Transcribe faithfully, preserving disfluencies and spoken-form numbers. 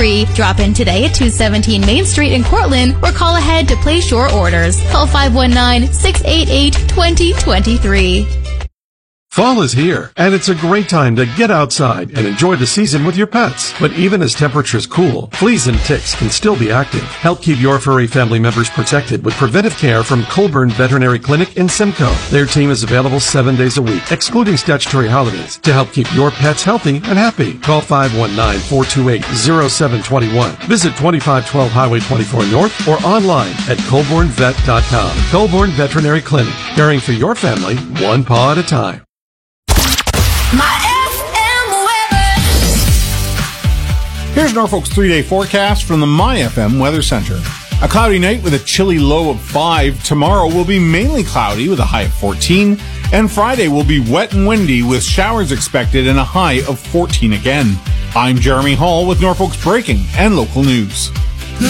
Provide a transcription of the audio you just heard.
free. Drop in today at two seventeen Main Street in Cortland or call ahead to place your orders. Call five one nine, six eight eight, two zero two three. Fall is here, and it's a great time to get outside and enjoy the season with your pets. But even as temperatures cool, fleas and ticks can still be active. Help keep your furry family members protected with preventive care from Colburn Veterinary Clinic in Simcoe. Their team is available seven days a week, excluding statutory holidays, to help keep your pets healthy and happy. Call five one nine, four two eight, zero seven two one. Visit twenty-five twelve Highway twenty-four North or online at colborn vet dot com. Colborn Veterinary Clinic, caring for your family one paw at a time. My F M weather. Here's Norfolk's three-day forecast from the My F M Weather Center. A cloudy night with a chilly low of five. Tomorrow will be mainly cloudy with a high of fourteen. And Friday will be wet and windy with showers expected and a high of fourteen again. I'm Jeremy Hall with Norfolk's breaking and local news.